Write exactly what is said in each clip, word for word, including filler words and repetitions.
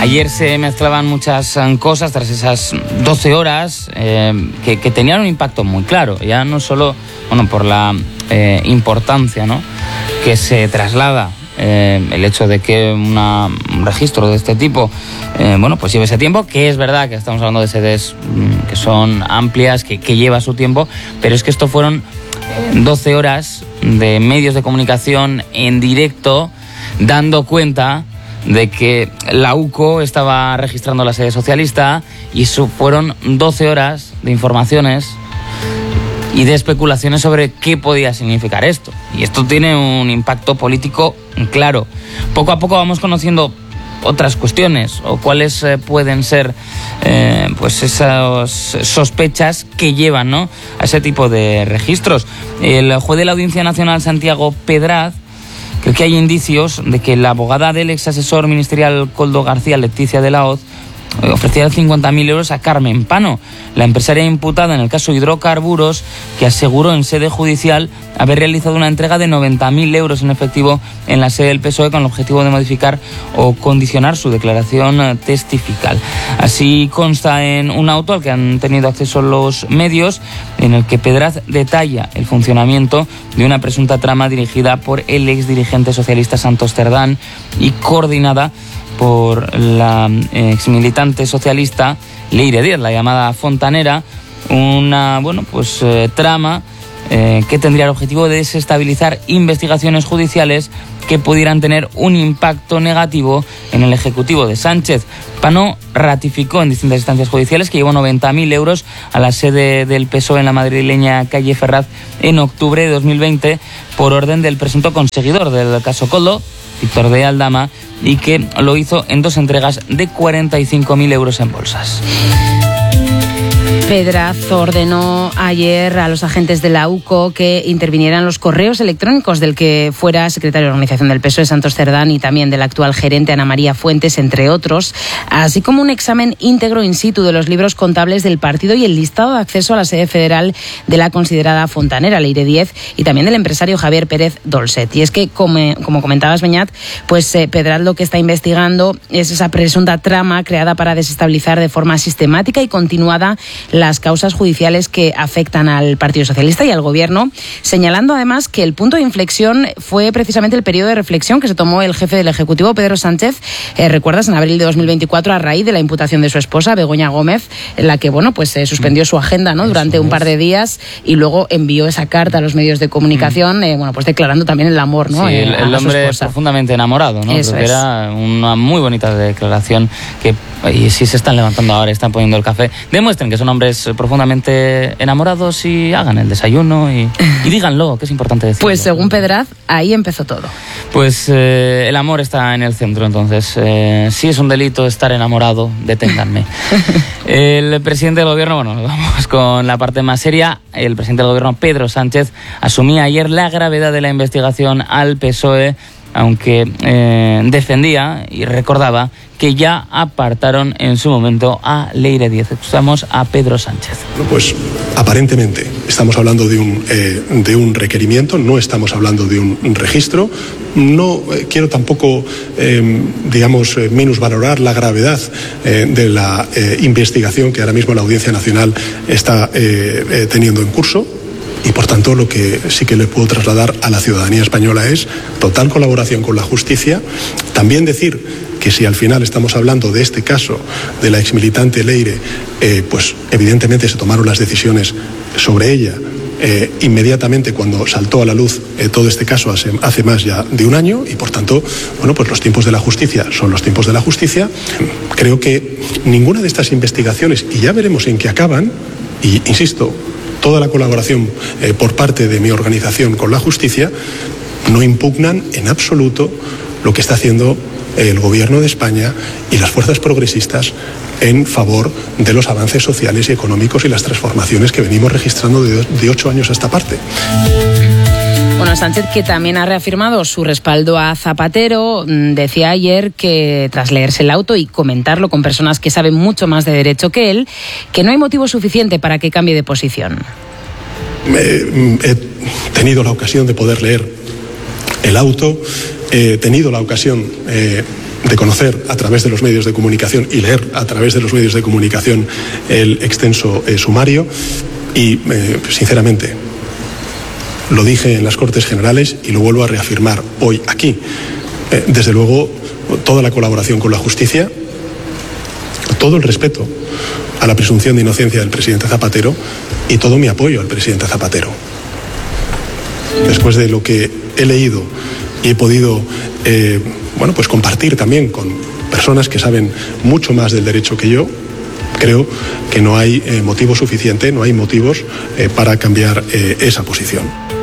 Ayer se mezclaban muchas cosas tras esas doce horas eh, que, que tenían un impacto muy claro, ya no solo bueno, por la eh, importancia, ¿no?, que se traslada eh, el hecho de que una, un registro de este tipo eh, bueno, pues lleve ese tiempo, que es verdad que estamos hablando de sedes mmm, que son amplias, que, que lleva su tiempo, pero es que esto fueron doce horas de medios de comunicación en directo dando cuenta de que la U C O estaba registrando la sede socialista, y eso fueron doce horas de informaciones y de especulaciones sobre qué podía significar esto. Y esto tiene un impacto político claro. Poco a poco vamos conociendo otras cuestiones o cuáles eh, pueden ser eh, pues esas sospechas que llevan, ¿no?, a ese tipo de registros. El juez de la Audiencia Nacional, Santiago Pedraz, creo que hay indicios de que la abogada del ex asesor ministerial Koldo García, Leticia de la Hoz, ofrecía cincuenta mil euros a Carmen Pano, la empresaria imputada en el caso Hidrocarburos, que aseguró en sede judicial haber realizado una entrega de noventa mil euros en efectivo en la sede del P S O E con el objetivo de modificar o condicionar su declaración testifical. Así consta en un auto al que han tenido acceso los medios, en el que Pedraz detalla el funcionamiento de una presunta trama dirigida por el ex dirigente socialista Santos Cerdán y coordinada por la ex militante socialista Leire Díez, la llamada Fontanera, una bueno pues eh, trama eh, que tendría el objetivo de desestabilizar investigaciones judiciales que pudieran tener un impacto negativo en el ejecutivo de Sánchez. Pano ratificó en distintas instancias judiciales que llevó noventa mil euros a la sede del P S O E en la madrileña calle Ferraz en octubre de dos mil veinte por orden del presunto conseguidor del caso Koldo, Víctor de Aldama, y que lo hizo en dos entregas de cuarenta y cinco mil euros en bolsas. Pedraz ordenó ayer a los agentes de la U C O que intervinieran los correos electrónicos del que fuera secretario de organización del P S O E, Santos Cerdán, y también del actual gerente, Ana María Fuentes, entre otros, así como un examen íntegro in situ de los libros contables del partido y el listado de acceso a la sede federal de la considerada Fontanera, Leire Díez, y también del empresario Javier Pérez Dolcet. Y es que, como, como comentabas, Beñat, pues eh, Pedraz lo que está investigando es esa presunta trama creada para desestabilizar de forma sistemática y continuada las causas judiciales que afectan al Partido Socialista y al Gobierno, señalando además que el punto de inflexión fue precisamente el periodo de reflexión que se tomó el jefe del Ejecutivo, Pedro Sánchez, eh, recuerdas, en abril de dos mil veinticuatro, a raíz de la imputación de su esposa, Begoña Gómez, en la que, bueno, pues eh, suspendió su agenda, ¿no?, durante un par de días, y luego envió esa carta a los medios de comunicación, eh, bueno, pues declarando también el amor, ¿no?, sí, eh, el, a, el a su hombre esposa. Profundamente enamorado, ¿no? Eso Creo que es. era una muy bonita declaración que, y si se están levantando ahora, están poniendo el café, demuestren que son hombres profundamente enamorados y hagan el desayuno y, y díganlo, que es importante decirlo. Pues según Pedraz, ahí empezó todo. Pues eh, el amor está en el centro, entonces eh, si es un delito estar enamorado, deténganme. El presidente del Gobierno, bueno, vamos con la parte más seria. El presidente del Gobierno, Pedro Sánchez, asumía ayer la gravedad de la investigación al P S O E, aunque eh, defendía y recordaba que ya apartaron en su momento a Leire Díez. Escuchamos a Pedro Sánchez. Bueno, pues aparentemente estamos hablando de un, eh, de un requerimiento, no estamos hablando de un registro. No eh, quiero tampoco, eh, digamos, eh, minusvalorar la gravedad eh, de la eh, investigación que ahora mismo la Audiencia Nacional está eh, eh, teniendo en curso. Y por tanto lo que sí que le puedo trasladar a la ciudadanía española es total colaboración con la justicia. También decir que si al final estamos hablando de este caso de la exmilitante Leire, eh, pues evidentemente se tomaron las decisiones sobre ella eh, inmediatamente cuando saltó a la luz eh, todo este caso hace, hace más ya de un año, y por tanto, bueno, pues los tiempos de la justicia son los tiempos de la justicia. Creo que ninguna de estas investigaciones, y ya veremos en qué acaban, y insisto, toda la colaboración eh, por parte de mi organización con la justicia, no impugnan en absoluto lo que está haciendo el Gobierno de España y las fuerzas progresistas en favor de los avances sociales y económicos y las transformaciones que venimos registrando de, de ocho años a esta parte. Bueno, Sánchez, que también ha reafirmado su respaldo a Zapatero, decía ayer que tras leerse el auto y comentarlo con personas que saben mucho más de derecho que él, que no hay motivo suficiente para que cambie de posición. Eh, he tenido la ocasión de poder leer el auto, he tenido la ocasión eh, de conocer a través de los medios de comunicación y leer a través de los medios de comunicación el extenso eh, sumario y, eh, sinceramente, lo dije en las Cortes Generales y lo vuelvo a reafirmar hoy aquí. Eh, desde luego, toda la colaboración con la justicia, todo el respeto a la presunción de inocencia del presidente Zapatero y todo mi apoyo al presidente Zapatero. Después de lo que he leído y he podido eh, bueno, pues compartir también con personas que saben mucho más del derecho que yo, creo que no hay eh, motivo suficiente, no hay motivos eh, para cambiar eh, esa posición.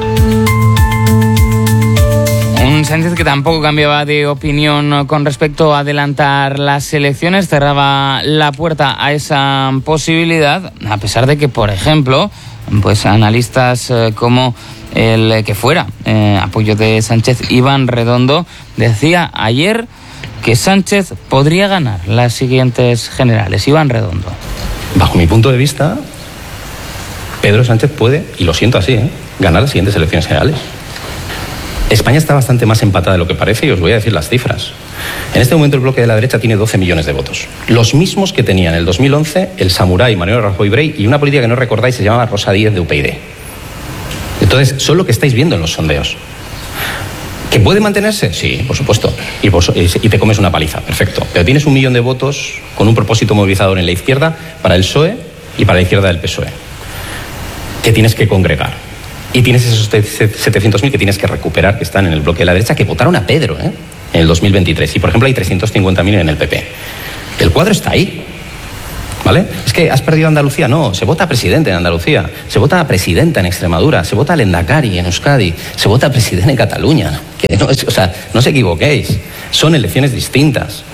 Un Sánchez que tampoco cambiaba de opinión con respecto a adelantar las elecciones, cerraba la puerta a esa posibilidad, a pesar de que, por ejemplo, pues analistas eh, como el que fuera eh, apoyo de Sánchez, Iván Redondo, decía ayer que Sánchez podría ganar las siguientes generales. Iván Redondo. Bajo mi punto de vista, Pedro Sánchez puede, y lo siento así, ¿eh? ganar las siguientes elecciones generales. España está bastante más empatada de lo que parece y os voy a decir las cifras. En este momento el bloque de la derecha tiene doce millones de votos. Los mismos que tenían en el dos mil once el Samurái, Mariano Rajoy Brey, y una política que no recordáis se llamaba Rosa Díez de U P y D. Entonces, son lo que estáis viendo en los sondeos. ¿Que puede mantenerse? Sí, por supuesto. Y, vos, y te comes una paliza, perfecto. Pero tienes un millón de votos con un propósito movilizador en la izquierda para el P S O E y para la izquierda del P S O E, que tienes que congregar. Y tienes esos setecientos mil que tienes que recuperar, que están en el bloque de la derecha, que votaron a Pedro ¿eh? en el dos mil veintitrés. Y, por ejemplo, hay trescientos cincuenta mil en el P P. El cuadro está ahí. ¿Vale? Es que has perdido Andalucía. No, se vota a presidente en Andalucía, se vota a presidenta en Extremadura, se vota a Lehendakari en Euskadi, se vota a presidente en Cataluña. Que no, es, o sea, no os equivoquéis, son elecciones distintas.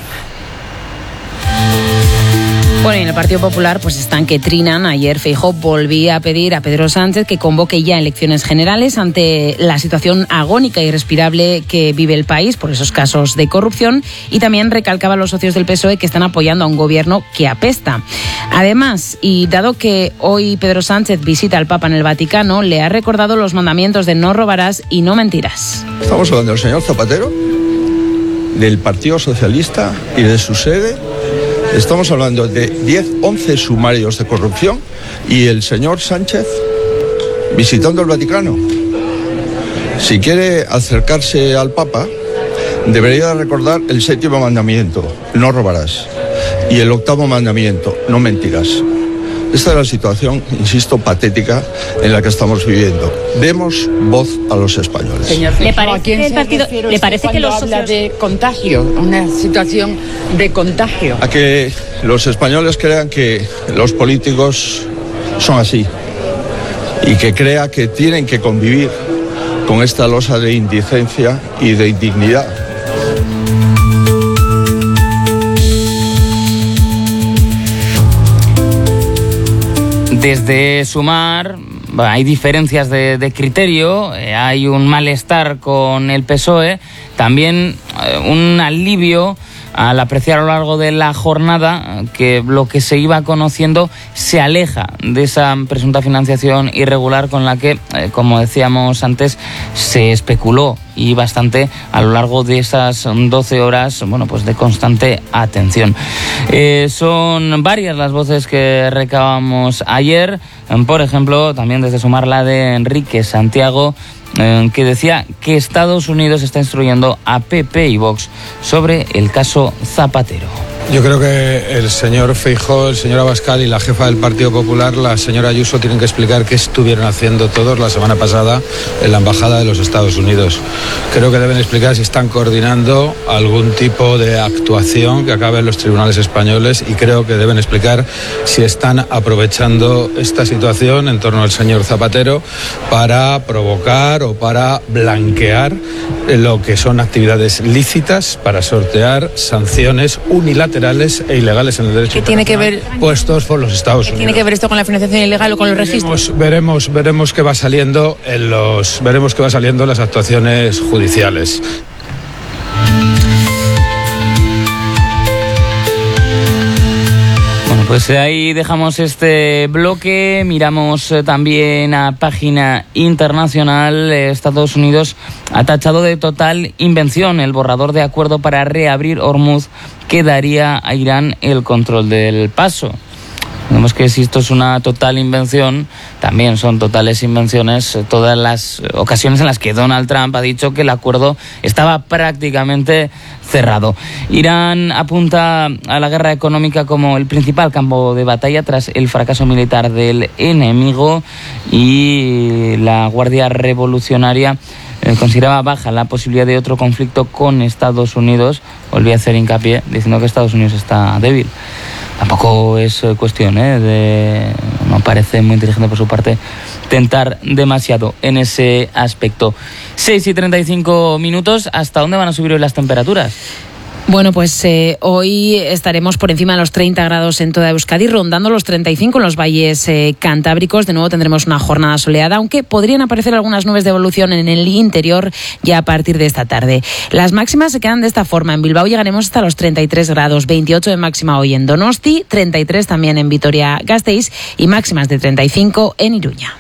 Bueno, y en el Partido Popular pues están que trinan. Ayer Feijóo volvía a pedir a Pedro Sánchez que convoque ya elecciones generales ante la situación agónica e irrespirable que vive el país por esos casos de corrupción, y también recalcaba a los socios del P S O E que están apoyando a un gobierno que apesta. Además, y dado que hoy Pedro Sánchez visita al Papa en el Vaticano, le ha recordado los mandamientos de no robarás y no mentirás. Estamos hablando del señor Zapatero, del Partido Socialista y de su sede. Estamos hablando de diez, once sumarios de corrupción y el señor Sánchez visitando el Vaticano. Si quiere acercarse al Papa, debería recordar el séptimo mandamiento, no robarás, y el octavo mandamiento, no mentirás. Esta es la situación, insisto, patética en la que estamos viviendo. Demos voz a los españoles. Señor, ¿le parece, que, el partido, ¿le parece que los socios... habla de contagio, una situación de contagio? A que los españoles crean que los políticos son así y que crea que tienen que convivir con esta losa de indicencia y de indignidad. Desde Sumar hay diferencias de, de criterio, eh, hay un malestar con el P S O E, también eh, un alivio al apreciar a lo largo de la jornada que lo que se iba conociendo se aleja de esa presunta financiación irregular con la que, eh, como decíamos antes, se especuló y bastante a lo largo de esas doce horas, bueno, pues de constante atención. Eh, son varias las voces que recabamos ayer, por ejemplo, también desde Sumar la de Enrique Santiago, eh, que decía que Estados Unidos está instruyendo a P P y Vox sobre el caso Zapatero. Yo creo que el señor Feijóo, el señor Abascal y la jefa del Partido Popular, la señora Ayuso, tienen que explicar qué estuvieron haciendo todos la semana pasada en la Embajada de los Estados Unidos. Creo que deben explicar si están coordinando algún tipo de actuación que acabe en los tribunales españoles, y creo que deben explicar si están aprovechando esta situación en torno al señor Zapatero para provocar o para blanquear lo que son actividades lícitas para sortear sanciones unilaterales e ilegales en el derecho. ¿Qué tiene que ver puestos por los Estados Unidos? ¿Tiene que ver esto con la financiación ilegal o con los registros? Veremos, veremos, veremos qué va saliendo en los, veremos qué va saliendo en las actuaciones judiciales. Pues ahí dejamos este bloque, miramos también a página internacional. Estados Unidos ha tachado de total invención el borrador de acuerdo para reabrir Hormuz que daría a Irán el control del paso. Vemos que si esto es una total invención, también son totales invenciones todas las ocasiones en las que Donald Trump ha dicho que el acuerdo estaba prácticamente cerrado. Irán apunta a la guerra económica como el principal campo de batalla tras el fracaso militar del enemigo, y la Guardia Revolucionaria eh, consideraba baja la posibilidad de otro conflicto con Estados Unidos. Volví a hacer hincapié diciendo que Estados Unidos está débil. Tampoco es cuestión, ¿eh? de, no parece muy inteligente por su parte tentar demasiado en ese aspecto. seis y treinta y cinco minutos, ¿hasta dónde van a subir hoy las temperaturas? Bueno, pues eh, hoy estaremos por encima de los treinta grados en toda Euskadi, rondando los treinta y cinco en los valles eh, cantábricos. De nuevo tendremos una jornada soleada, aunque podrían aparecer algunas nubes de evolución en el interior ya a partir de esta tarde. Las máximas se quedan de esta forma. En Bilbao llegaremos hasta los treinta y tres grados, veintiocho de máxima hoy en Donosti, treinta y tres también en Vitoria-Gasteiz y máximas de treinta y cinco en Iruña.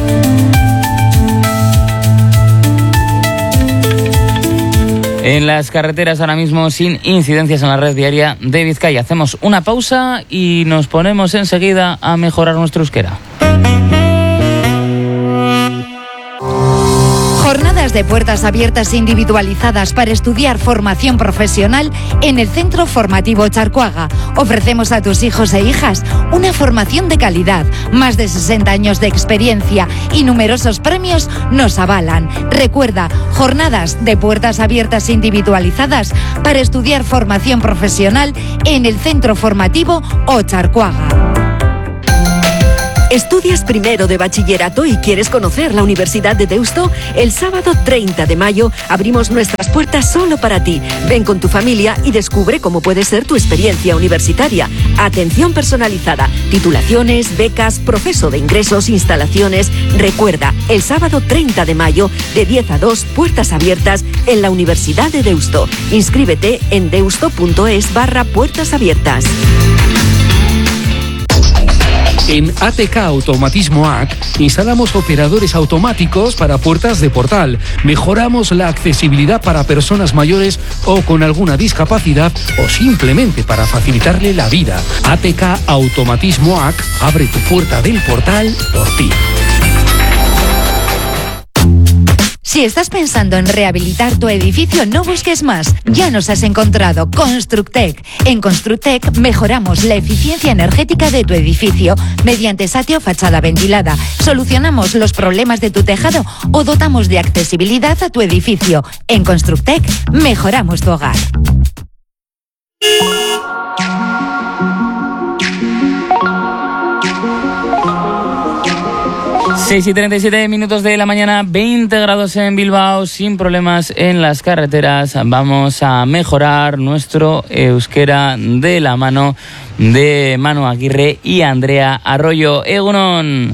En las carreteras ahora mismo sin incidencias en la red viaria de Vizcaya. Hacemos una pausa y nos ponemos enseguida a mejorar nuestro euskera. Jornadas de puertas abiertas individualizadas para estudiar formación profesional en el Centro Formativo Charcoaga. Ofrecemos a tus hijos e hijas una formación de calidad, más de sesenta años de experiencia y numerosos premios nos avalan. Recuerda, jornadas de puertas abiertas individualizadas para estudiar formación profesional en el Centro Formativo Ocharcoaga. ¿Estudias primero de bachillerato y quieres conocer la Universidad de Deusto? El sábado treinta de mayo abrimos nuestras puertas solo para ti. Ven con tu familia y descubre cómo puede ser tu experiencia universitaria. Atención personalizada, titulaciones, becas, proceso de ingresos, instalaciones. Recuerda, el sábado treinta de mayo de diez a dos, puertas abiertas en la Universidad de Deusto. Inscríbete en deusto.es barra puertas abiertas. En A T K Automatismo A C instalamos operadores automáticos para puertas de portal. Mejoramos la accesibilidad para personas mayores o con alguna discapacidad o simplemente para facilitarle la vida. A T K Automatismo A C abre tu puerta del portal por ti. Si estás pensando en rehabilitar tu edificio, no busques más. Ya nos has encontrado. Constructec. En Constructec mejoramos la eficiencia energética de tu edificio mediante satio fachada ventilada. Solucionamos los problemas de tu tejado o dotamos de accesibilidad a tu edificio. En Constructec mejoramos tu hogar. seis y treinta y siete minutos de la mañana, veinte grados en Bilbao, sin problemas en las carreteras. Vamos a mejorar nuestro euskera de la mano de Manu Aguirre y Andrea Arroyo. Egunon.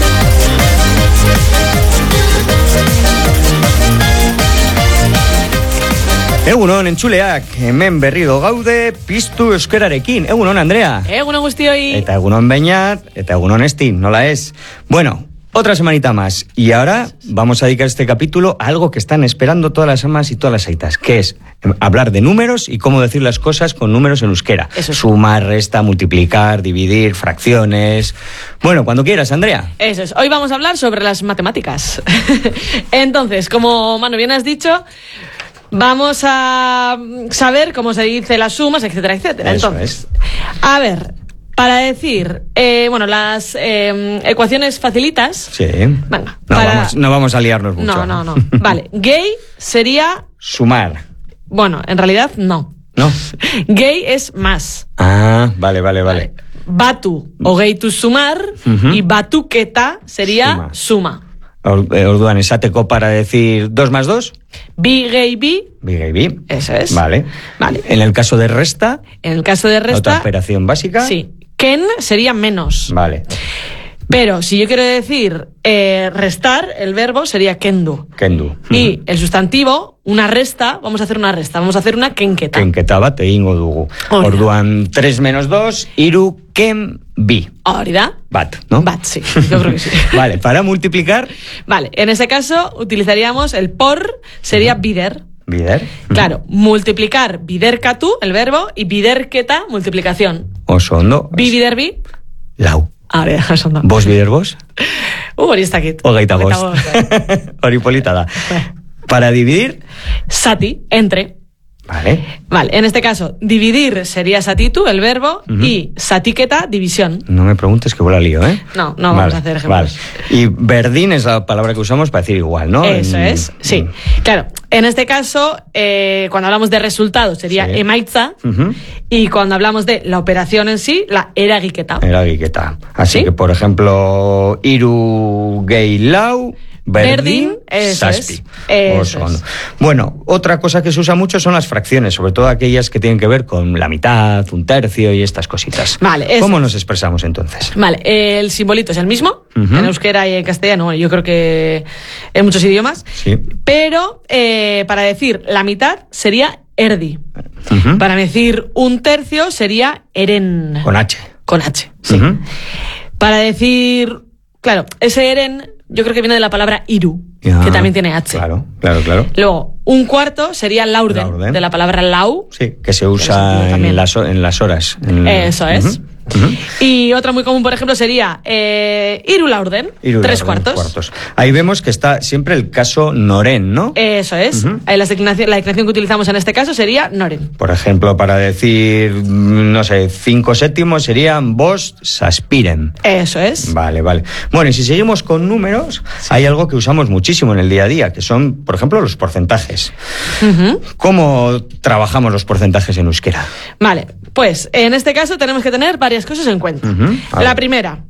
Egunon entzuleak, hemen berriro gaude piztu euskerarekin. Egunon Andrea. Egunon guztioi. Eta egunon Beñat, eta egunon Esti, nola es. Bueno, otra semanita más. Y ahora vamos a dedicar este capítulo a algo que están esperando todas las amas y todas las aitas, que es hablar de números y cómo decir las cosas con números en euskera. Eso es. Sumar, resta, multiplicar, dividir, fracciones. Bueno, cuando quieras, Andrea. Eso es. Hoy vamos a hablar sobre las matemáticas. Entonces, como Manu bien has dicho, vamos a saber cómo se dice las sumas, etcétera, etcétera. Eso Entonces, es. A ver, para decir, eh, bueno, las eh, ecuaciones facilitas. Sí. Venga. No, para... vamos, no vamos a liarnos mucho. No, no, no. Vale. Gay sería... Sumar. Bueno, en realidad no. No. Gay es más. Ah, vale, vale, vale. Batu o geitu sumar, uh-huh. Y batuketa sería suma. suma. Orduan, esateko para decir dos más dos. Bi gay bi. Bi gay bi. Eso es. Vale. Vale. En el caso de resta. En el caso de resta. Otra operación básica. Sí. Ken sería menos. Vale. Pero si yo quiero decir eh, restar, el verbo sería kendu. Kendu. Y el sustantivo una resta, vamos a hacer una resta, vamos a hacer una kenketa. Kenketa bat egingo dugu. Hori da. Orduan, tres menos dos, hiru ken bi. Hori da. Bat, ¿no? Bat, sí, yo creo que sí. Vale, para multiplicar, Vale, en ese caso utilizaríamos el por, sería bider. bider. Claro, multiplicar biderkatu, el verbo, y biderketa, multiplicación. Oso ondo. Bi bider bi. Lau. Hori da, oso ondo. Bos bider bos. Uh, hori ez dakit. Hogeita Hogeita bost. bost, eh. Hori polita da. Para dividir, Sati, entre. vale. Vale, en este caso, dividir sería satitu, el verbo, Ujú. y satiketa, división. No me preguntes que vuela lío, ¿eh? No, no Vale, vamos a hacer ejemplos. Vale. Y verdín es la palabra que usamos para decir igual, ¿no? Eso En- es, sí. Claro, en este caso, eh, cuando hablamos de resultados sería Sí. emaitza, Ujú. y cuando hablamos de la operación en sí, la eragiketa. Era guiqueta. Así ¿Sí? que, por ejemplo, iru gei lau, verdín, Verdín, eso saspi. es, eso Oso ondo. es. Bueno, otra cosa que se usa mucho son las fracciones, sobre todo aquellas que tienen que ver con la mitad, un tercio y estas cositas. Vale, eso ¿Cómo es. nos expresamos entonces? Vale, el simbolito es el mismo, Ujú. en euskera y en castellano, bueno, yo creo que en muchos idiomas, Sí. pero eh, para decir la mitad sería erdi. Ujú. Para decir un tercio sería eren. Con H. Con H, sí. Ujú. Para decir, claro, ese eren yo creo que viene de la palabra iru, Ah, que también tiene H. Claro, claro, claro. Luego, un cuarto sería laurden, Laurden. de la palabra lau. Sí, que se sentido usa también. en las, ho- en las horas. En- Eso es. Ujú. Ujú. Y otra muy común, por ejemplo, sería eh, iru laurden, Iru tres laurden, cuartos. Ahí vemos que está siempre el caso noren, ¿no? Eso es. Ujú. Eh, la, declinación, la declinación que utilizamos en este caso sería noren. Por ejemplo, para decir, mm, no sé, cinco séptimos serían vos saspiren. Eso es. Vale, vale. Bueno, y si seguimos con números, hay algo que usamos muchísimo en el día a día, que son, por ejemplo, los porcentajes. Ujú. ¿Cómo trabajamos los porcentajes en euskera? Vale, pues en este caso tenemos que tener varias cosas en cuenta. Ujú. A La ver. primera,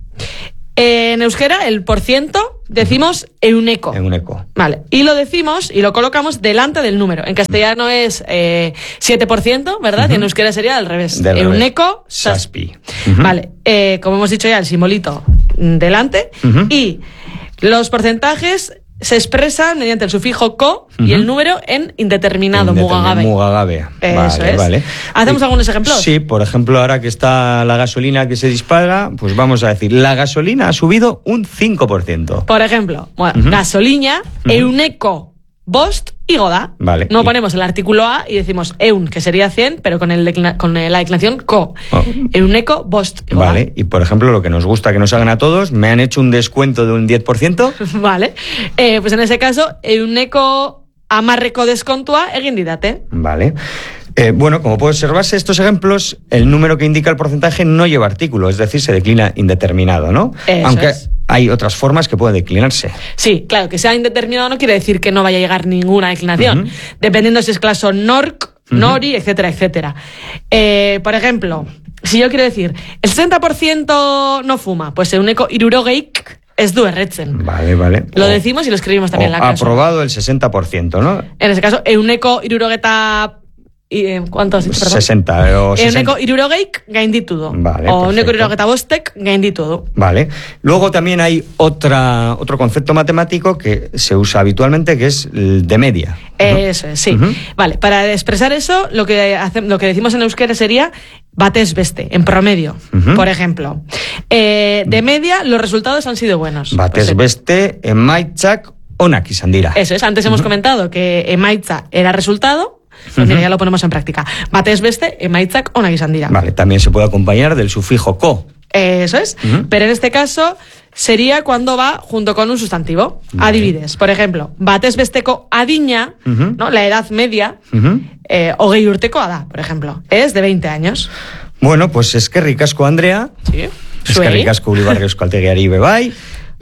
en euskera el por ciento decimos euneco. Euneco. Vale, y lo decimos y lo colocamos delante del número. En castellano es eh, siete por ciento, ¿verdad? Y en euskera sería al revés. Del Euneco, revés. saspi. Saspi. Ujú. Vale, eh, como hemos dicho ya, el simbolito mm, delante. Ujú. Y los porcentajes se expresan mediante el sufijo ko y Ujú. el número en indeterminado, Indetermin- mugagabe. Mugagabe. Eso Vale, es. vale. ¿Hacemos Y- algunos ejemplos? Sí, por ejemplo, ahora que está la gasolina que se dispara, pues vamos a decir, la gasolina ha subido un cinco por ciento. Por ejemplo, bueno, Ujú. gasolina, euneco, bost y goda. Vale. No Y- ponemos el artículo a y decimos eun, que sería cien, pero con, el declina- con la declinación co. Oh. Euneco, bost y goda. Vale, y por ejemplo, lo que nos gusta que nos hagan a todos, me han hecho un descuento de un diez por ciento. Vale. Eh, pues en ese caso, euneco amarreko deskontua egin didate. Vale. Eh, bueno, como puede observarse, estos ejemplos, el número que indica el porcentaje no lleva artículo, es decir, se declina indeterminado, ¿no? Eso Aunque es. hay otras formas que pueden declinarse. Sí, claro, que sea indeterminado no quiere decir que no vaya a llegar ninguna declinación. Ujú. Dependiendo si es claso norc, nori, etcétera, etcétera. Eh, por ejemplo, si yo quiero decir, el sesenta por ciento no fuma, pues euneko irurogeik es du erretzen. Vale, vale. Lo O- decimos y lo escribimos también o en la clase. aprobado el sesenta por ciento, ¿no? En ese caso, euneko irurogeta... y, eh, ¿Cuánto has dicho, perdón? sesenta o sesenta. Euneko irurogeik gainditudo. Vale, o euneko perfecto. irurogeta bostek gainditudo. Vale. Luego también hay otra, otro concepto matemático que se usa habitualmente, que es el de media. Eso es, sí. Ujú. Vale, para expresar eso, lo que, hace- lo que decimos en euskera sería bates beste, en promedio. Ujú. Por ejemplo, eh, de media, los resultados han sido buenos. Batez Pues, beste emaitzak onak izan dira. Eso es, antes hemos comentado que emaitza era resultado, pues mira, ya lo ponemos en práctica. Bates beste, emaitzak onak izan dira. Vale, también se puede acompañar del sufijo ko. Eso es, Ujú. pero en este caso sería cuando va junto con un sustantivo. Vale. Adivides, por ejemplo, bates besteko adina, Ujú. ¿no? La edad media, Ujú. eh, hogei urteko ada, por ejemplo, es de veinte años. Bueno, pues es que ricasco, Andrea. Sí. Es que ricasco, Ulibarri Euskaltegiari bebai.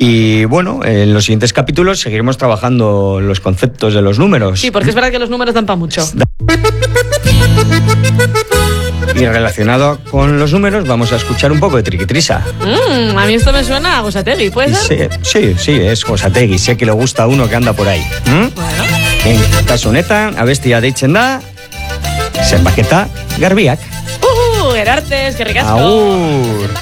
Y bueno, en los siguientes capítulos seguiremos trabajando los conceptos de los números. Sí, porque es verdad que los números dan para mucho. Y relacionado con los números, vamos a escuchar un poco de triquitrisa. Mm, a mí esto me suena a Gosategui, ¿puede ser? Sí, sí, sí, es Gosategui. Sé que le gusta a uno que anda por ahí. ¿Mm? Bueno. En kasu honetan, abestia deitzen da, zenbaketa garbiak. Uh, Gerartes, que ricasco. Agur!